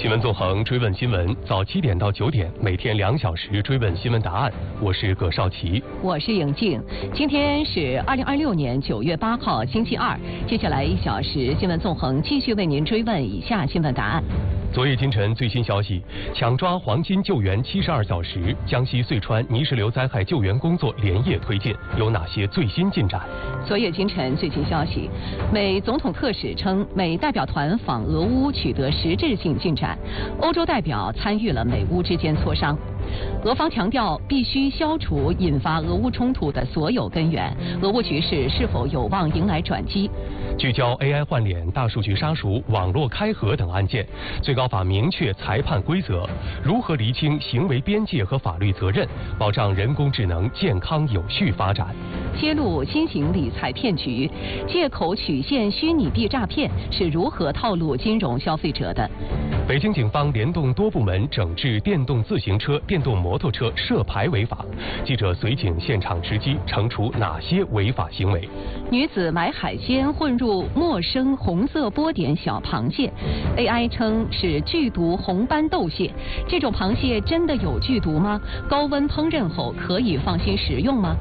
新闻纵横追问新闻，早7点到9点，每天2小时追问新闻答案。我是葛少奇， 我是颖静。今天是2026年9月8号，星期二。接下来1小时，新闻纵横继续为您追问以下新闻答案。 昨夜今晨最新消息，抢抓黄金救援72小时，江西遂川泥石流灾害救援工作连夜推进，有哪些最新进展？ 昨夜今晨最新消息，美总统特使称，美代表团访俄乌取得实质性进展，欧洲代表参与了美乌之间磋商。俄方强调必须消除引发俄乌冲突的所有根源，俄乌局势是否有望迎来转机？ 聚焦 AI 换脸、大数据杀熟、网络开盒等案件，最高法明确裁判规则，如何厘清行为边界和法律责任，保障人工智能健康有序发展？ 揭露新型理财骗局，借口曲线虚拟币诈骗是如何套路金融消费者的？ 北京警方联动多部门整治电动自行车、电动摩托车涉牌违法，记者随警现场直击，惩处哪些违法行为？ 女子买海鲜混入陌生红色波点小螃蟹 ，AI 称是剧毒红斑豆蟹，这种螃蟹真的有剧毒吗？高温烹饪后可以放心食用吗？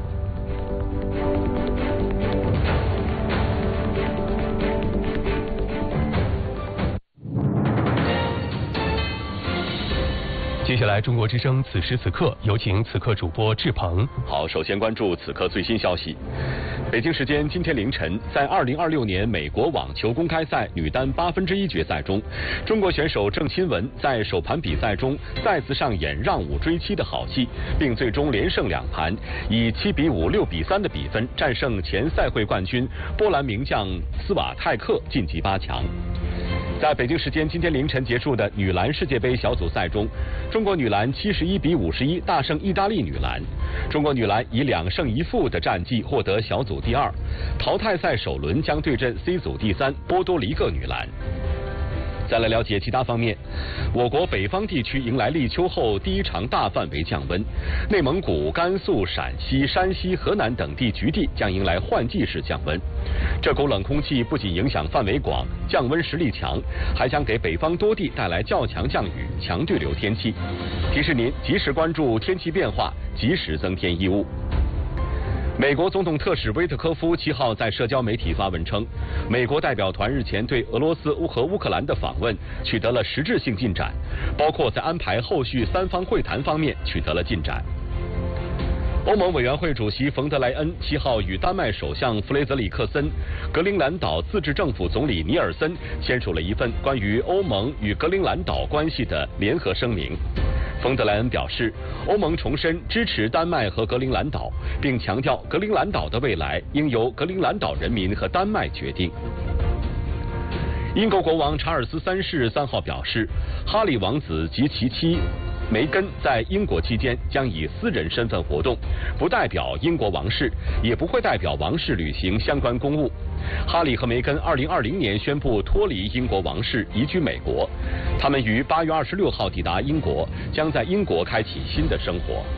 接下来，中国之声此时此刻，有请此刻主播志鹏。 好，首先关注此刻最新消息。北京时间今天凌晨，在2026年美国网球公开赛女单1/8决赛中，中国选手郑钦文在首盘比赛中再次上演让5追7的好戏，并最终连胜2盘，以7比5、6比3的比分战胜前赛会冠军波兰名将斯瓦泰克，晋级8强。在北京时间今天凌晨结束的女篮世界杯小组赛中，中国女篮71比51大胜意大利女篮。中国女篮以2胜1负的战绩获得小组第2，淘汰赛首轮将对阵 C 组第3波多黎各女篮。再来了解其他方面，我国北方地区迎来立秋后第一场大范围降温，内蒙古、甘肃、陕西、山西、河南等地局地将迎来换季式降温。这股冷空气不仅影响范围广、降温实力强，还将给北方多地带来较强降雨、强对流天气。提示您及时关注天气变化，及时增添衣物。美国总统特使威特科夫7号在社交媒体发文称，美国代表团日前对俄罗斯和乌克兰的访问取得了实质性进展，包括在安排后续3方会谈方面取得了进展。欧盟委员会主席冯德莱恩7号与丹麦首相弗雷泽里克森、格陵兰岛自治政府总理尼尔森签署了一份关于欧盟与格陵兰岛关系的联合声明。冯德莱恩表示，欧盟重申支持丹麦和格陵兰岛，并强调格陵兰岛的未来应由格陵兰岛人民和丹麦决定。英国国王查尔斯3世3号表示，哈里王子及其妻梅根在英国期间将以私人身份活动，不代表英国王室，也不会代表王室履行相关公务。哈里和梅根2020年宣布脱离英国王室，移居美国。他们于8月26号抵达英国，将在英国开启新的生活。